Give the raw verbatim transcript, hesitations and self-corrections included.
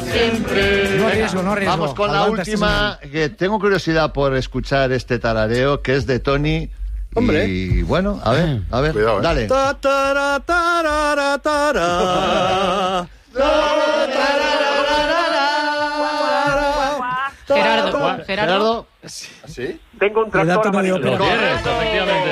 siempre. No arriesgo, no arriesgo. Vamos con la Adelanta, última, que tengo curiosidad por escuchar este tarareo, que es de Tony. Hombre. Y bueno, a ver, a ver, Cuidado, eh. dale. Ta, tara, tarara, tara. Gerardo, Gerardo. Gerardo. ¿Sí? Tengo un Le da tractor tono de amarillo. ópera. Lo tienes, efectivamente.